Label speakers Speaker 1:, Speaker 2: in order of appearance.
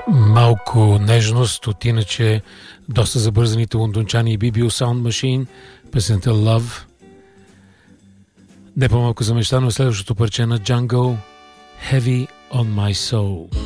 Speaker 1: Малко нежност от иначе доста забързаните лондончани BBO Sound Machine, песента Love. Не по-малко замечтано следващото парче на Jungle, Heavy on My Soul.